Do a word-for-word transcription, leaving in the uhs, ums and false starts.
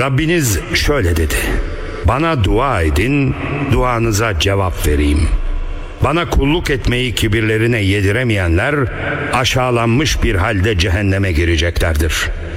Rabbiniz şöyle dedi: bana dua edin, duanıza cevap vereyim. Bana kulluk etmeyi kibirlerine yediremeyenler aşağılanmış bir halde cehenneme gireceklerdir.